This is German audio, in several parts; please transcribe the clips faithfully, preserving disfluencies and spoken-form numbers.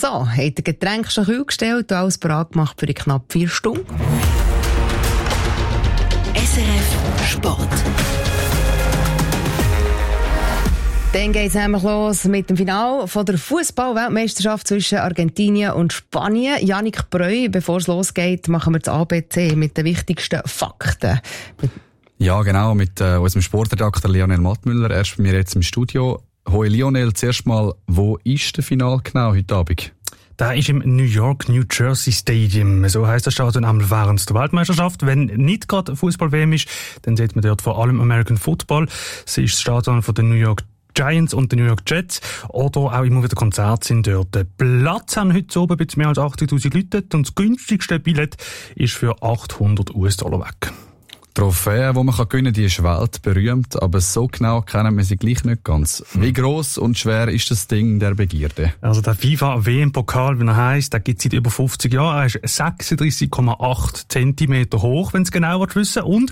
So, hat ihr Getränk schon kühl gestellt und alles bereit gemacht für die knapp vier Stunden? S R F Sport. Dann geht es nämlich los mit dem Finale von der Fußball-Weltmeisterschaft zwischen Argentinien und Spanien. Yannick Breu, bevor es losgeht, machen wir das A B C mit den wichtigsten Fakten. Ja, genau, mit äh, unserem Sportredakteur Lionel Mattmüller. Er ist bei mir jetzt im Studio. Hoi Lionel, zuerst mal, wo ist der Finale genau heute Abend? Da ist im New York, New Jersey Stadium. So heisst das Stadion einmal während der Weltmeisterschaft. Wenn nicht gerade Fußball-W M ist, dann sieht man dort vor allem American Football. Es ist das Stadion von den New York Giants und den New York Jets. Oder auch immer wieder Konzerte sind dort. Platz haben heute oben ein bisschen mehr als achtzigtausend Leute und das günstigste Billett ist für achthundert US-Dollar weg. Die Trophäe, die man gewinnen kann, die ist weltberühmt, aber so genau kennen wir sie gleich nicht ganz. Wie gross und schwer ist das Ding der Begierde? Also der FIFA-W M-Pokal, wie er heisst, der gibt es seit über fünfzig Jahren. Er ist sechsunddreissig Komma acht Zentimeter hoch, wenn es genau wissen und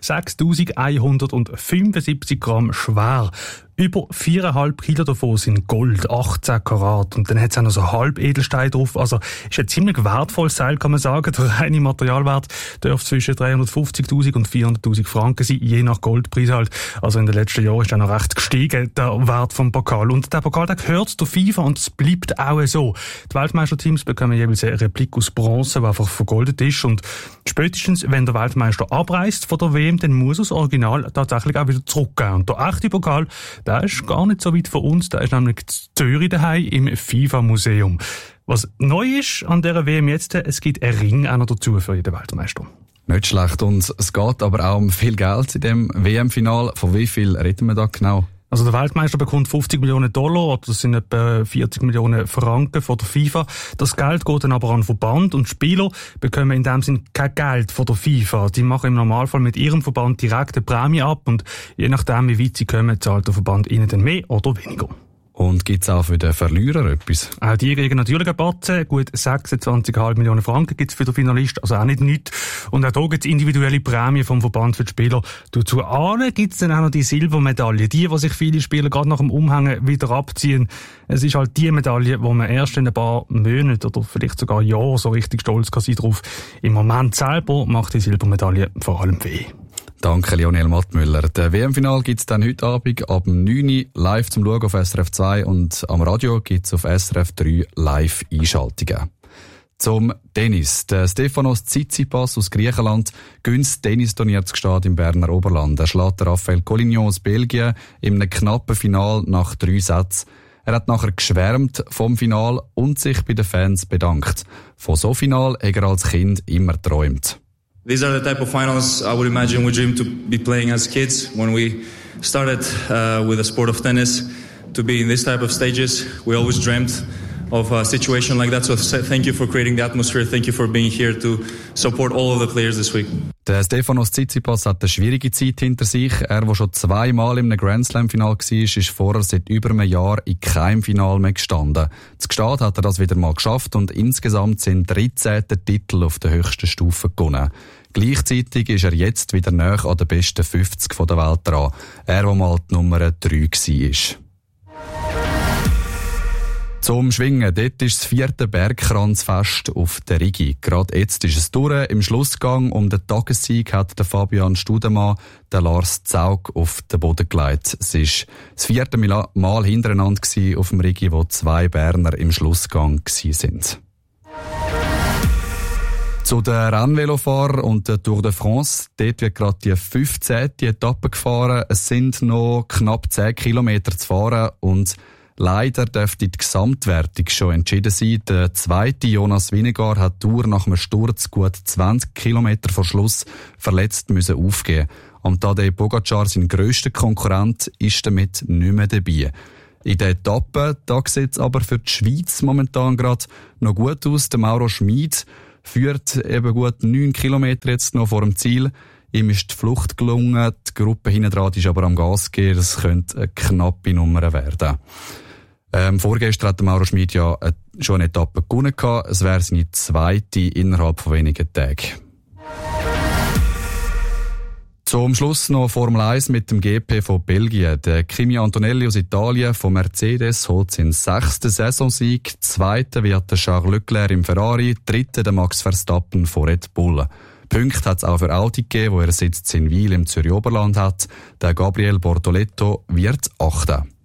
sechstausendeinhundertfünfundsiebzig Gramm schwer. Über viereinhalb Kilo davon sind Gold, achtzehn Karat. Und dann hat es auch noch so Halbedelstein drauf. Also ist ein ziemlich wertvolles Seil, kann man sagen. Der reine Materialwert dürfte zwischen dreihundertfünfzigtausend und vierhunderttausend Franken sein, je nach Goldpreis halt. Also in den letzten Jahren ist er noch recht gestiegen, der Wert vom Pokal. Und der Pokal, der gehört zur FIFA und es bleibt auch so. Die Weltmeisterteams bekommen jeweils eine Replik aus Bronze, die einfach vergoldet ist. Und spätestens, wenn der Weltmeister abreist von der W M, dann muss das Original tatsächlich auch wieder zurückgehen. Und der echte Pokal, der ist gar nicht so weit von uns, der ist nämlich in Zürich daheim im FIFA-Museum. Was neu ist an dieser W M jetzt, es gibt einen Ring auch noch dazu für jeden Weltmeister. Nicht schlecht, und es geht aber auch um viel Geld in dem W M-Final. Von wie viel reden wir da genau? Also der Weltmeister bekommt fünfzig Millionen Dollar, oder das sind etwa vierzig Millionen Franken von der FIFA. Das Geld geht dann aber an den Verband und die Spieler bekommen in dem Sinne kein Geld von der FIFA. Die machen im Normalfall mit ihrem Verband direkt eine Prämie ab und je nachdem, wie weit sie kommen, zahlt der Verband ihnen dann mehr oder weniger. Und gibt's auch für den Verlierer etwas? Auch die kriegen natürlich einen Batzen. Gut sechsundzwanzig Komma fünf Millionen Franken gibt's für den Finalist, also auch nicht nichts. Und auch hier gibt's individuelle Prämien vom Verband für die Spieler. Dazu an gibt's dann auch noch die Silbermedaille. Die, die sich viele Spieler gerade nach dem Umhängen wieder abziehen. Es ist halt die Medaille, wo man erst in ein paar Monaten oder vielleicht sogar Jahren so richtig stolz kann sein drauf. Im Moment selber macht die Silbermedaille vor allem weh. Danke, Lionel Mattmüller. Der W M-Final gibt's dann heute Abend ab neun Uhr live zum Schauen auf S R F zwei und am Radio gibt's auf S R F drei Live-Einschaltungen. Zum Tennis. Der Stefanos Tsitsipas aus Griechenland gönnt das Tennisturnier zu Gstaad im Berner Oberland. Er schlägt Raphael Collignon aus Belgien in einem knappen Final nach drei Sätzen. Er hat nachher geschwärmt vom Final und sich bei den Fans bedankt. Von so Final hat er als Kind immer geträumt. These are the type of finals I would imagine we dreamed to be playing as kids when we started uh, with the sport of tennis. To be in this type of stages, we always dreamt of a situation like that. So thank you for creating the atmosphere. Thank you for being here to support all of the players this week. Der Stefanos Tsitsipas hat eine schwierige Zeit hinter sich. Er, der schon zweimal im Grand Slam-Final war, ist vorher seit über einem Jahr in keinem Final mehr gestanden. Zu Gstaad hat er das wieder mal geschafft und insgesamt sind dreizehn Titel auf der höchsten Stufe gewonnen. Gleichzeitig ist er jetzt wieder näher an den besten fünfzig der Welt dran. Er, der mal die Nummer drei war. Zum Schwingen, dort ist das vierte Bergkranzfest auf der Rigi. Gerade jetzt ist es durch. Im Schlussgang um den Tagessieg hat der Fabian Studemann den Lars Zaug auf den Boden gelegt. Es war das vierte Mal hintereinander auf dem Rigi, wo zwei Berner im Schlussgang waren. Zu den Rennvelofahrern und der Tour de France. Dort wird gerade die fünfzehnte Etappe gefahren. Es sind noch knapp zehn Kilometer zu fahren und leider dürfte die Gesamtwertung schon entschieden sein. Der zweite Jonas Vingegaard hat die Tour nach einem Sturz gut zwanzig Kilometer vor Schluss verletzt müssen aufgeben. Und Tadej Pogacar, sein grösster Konkurrent, ist damit nicht mehr dabei. In der Etappe, da sieht es aber für die Schweiz momentan gerade noch gut aus. Der Mauro Schmid führt eben gut neun Kilometer jetzt noch vor dem Ziel. Ihm ist die Flucht gelungen, die Gruppe hinten dran ist aber am Gas gehen. Das könnte eine knappe Nummer werden. Ähm, vorgestern hat der Mauro Schmid ja schon eine Etappe gewonnen gehabt. Es wäre seine zweite innerhalb von wenigen Tagen. Zum Schluss noch Formel eins mit dem G P von Belgien. Der Kimi Antonelli aus Italien von Mercedes holt seinen sechsten Saisonsieg. Zweiter wird der Charles Leclerc im Ferrari, dritter der Max Verstappen von Red Bull. Punkte hat es auch für Audi gegeben, wo er Sitz in Wil im Zürich Oberland hat. Der Gabriel Bortoletto wird Achter.